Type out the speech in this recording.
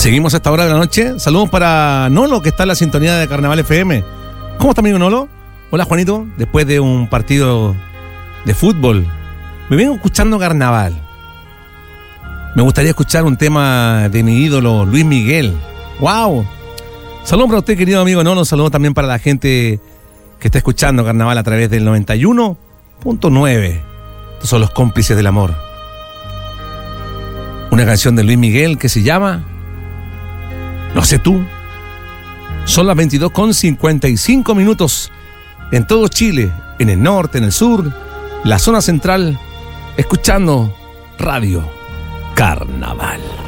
Seguimos a esta hora de la noche. Saludos para Nolo, que está en la sintonía de Carnaval FM. ¿Cómo está, amigo Nolo? Hola, Juanito. Después de un partido de fútbol, me vengo escuchando Carnaval. Me gustaría escuchar un tema de mi ídolo, Luis Miguel. ¡Wow! Saludos para usted, querido amigo Nolo. Saludos también para la gente que está escuchando Carnaval a través del 91.9. Estos son los cómplices del amor. Una canción de Luis Miguel que se llama No sé tú. Son las 22:55 en todo Chile, en el norte, en el sur, la zona central, escuchando Radio Carnaval.